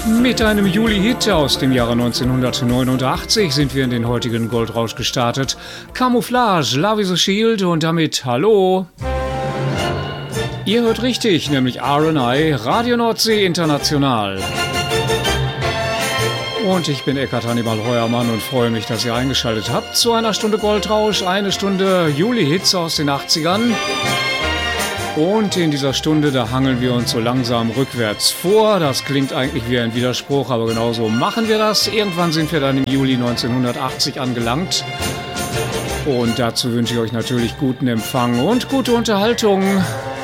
Mit einem Juli-Hit aus dem Jahre 1989 sind wir in den heutigen Goldrausch gestartet. Camouflage, Love is a Shield und damit Hallo. Ihr hört richtig, nämlich RNI, Radio Nordsee International. Und ich bin Eckhard Hannibal Heuermann und freue mich, dass ihr eingeschaltet habt zu einer Stunde Goldrausch, eine Stunde Juli-Hits aus den 80ern. Und in dieser Stunde, da hangeln wir uns so langsam rückwärts vor. Das klingt eigentlich wie ein Widerspruch, aber genauso machen wir das. Irgendwann sind wir dann im Juli 1980 angelangt. Und dazu wünsche ich euch natürlich guten Empfang und gute Unterhaltung.